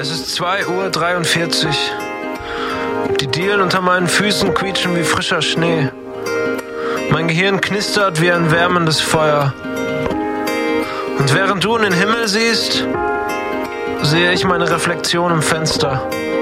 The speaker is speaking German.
Es ist 2:43 Uhr. Die Dielen unter meinen Füßen quietschen wie frischer Schnee. Mein Gehirn knistert wie ein wärmendes Feuer. Und während du in den Himmel siehst, sehe ich meine Reflexion im Fenster.